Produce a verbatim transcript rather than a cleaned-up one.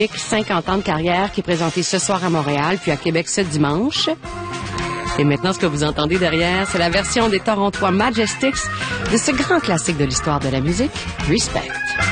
cinquante ans de carrière qui est présenté ce soir à Montréal, puis à Québec ce dimanche. Et maintenant, ce que vous entendez derrière, c'est la version des Torontois Majestics de ce grand classique de l'histoire de la musique, Respect.